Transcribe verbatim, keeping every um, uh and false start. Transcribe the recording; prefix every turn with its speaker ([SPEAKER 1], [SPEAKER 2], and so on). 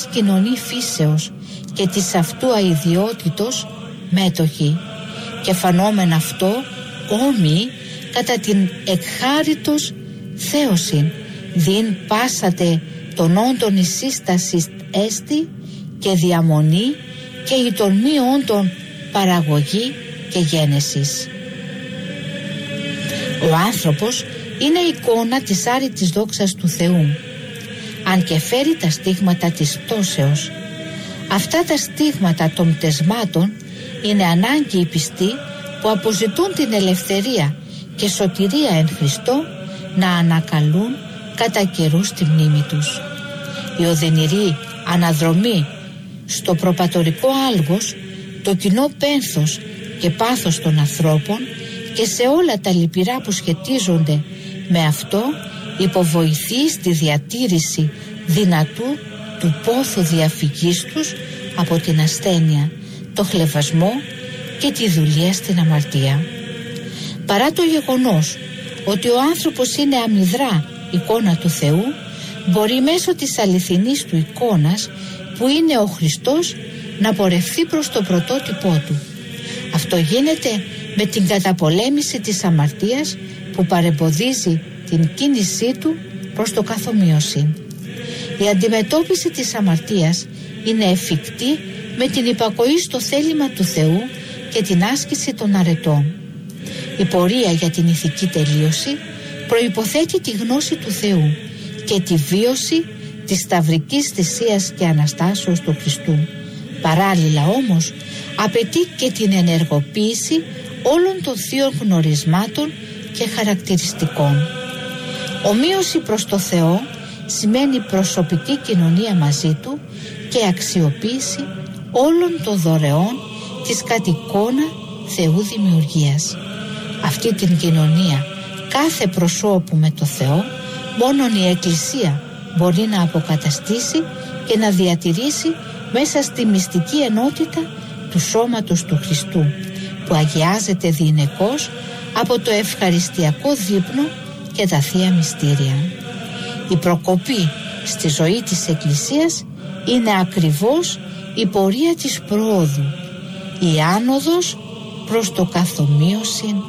[SPEAKER 1] της κοινωνή φύσεως και της αυτού αηδιότητος μέτοχοι, και φανόμεν αυτό όμοιοι κατά την εκχάριτος θέωσιν, δίν πάσατε των όντων η σύσταση έστι και διαμονή και η των μη όντων παραγωγή και γένεσης. Ο άνθρωπος είναι εικόνα της άρρητης δόξας του Θεού, αν και φέρει τα στίγματα της πτώσεως. Αυτά τα στίγματα των πτεσμάτων είναι ανάγκη οι πιστοί που αποζητούν την ελευθερία και σωτηρία εν Χριστώ να ανακαλούν κατά καιρούς τη μνήμη τους. Η οδυνηρή αναδρομή στο προπατορικό άλγος, το κοινό πένθος και πάθος των ανθρώπων και σε όλα τα λυπηρά που σχετίζονται με αυτό υποβοηθεί στη διατήρηση δυνατού του πόθου διαφυγής τους από την ασθένεια, το χλευασμό και τη δουλεία στην αμαρτία. Παρά το γεγονός ότι ο άνθρωπος είναι αμυδρά εικόνα του Θεού, μπορεί μέσω της αληθινής του εικόνας που είναι ο Χριστός να πορευθεί προς το πρωτότυπό του. Αυτό γίνεται με την καταπολέμηση της αμαρτίας που παρεμποδίζει την κίνησή του προς το καθομοίωση. Η αντιμετώπιση της αμαρτίας είναι εφικτή με την υπακοή στο θέλημα του Θεού και την άσκηση των αρετών. Η πορεία για την ηθική τελείωση προϋποθέτει τη γνώση του Θεού και τη βίωση της σταυρικής θυσίας και Αναστάσεως του Χριστού. Παράλληλα όμως απαιτεί και την ενεργοποίηση όλων των θείων γνωρισμάτων και χαρακτηριστικών. Ομοίωση προς το Θεό σημαίνει προσωπική κοινωνία μαζί Του και αξιοποίηση όλων των δωρεών της κατ' εικόνα Θεού δημιουργίας. Αυτή την κοινωνία κάθε προσώπου με το Θεό μόνον η Εκκλησία μπορεί να αποκαταστήσει και να διατηρήσει μέσα στη μυστική ενότητα του σώματος του Χριστού, που αγιάζεται διηνεκώς από το ευχαριστιακό δείπνο και τα Θεία Μυστήρια. Η προκοπή στη ζωή της Εκκλησίας είναι ακριβώς η πορεία της προόδου, η άνοδος προς το καθομοίωση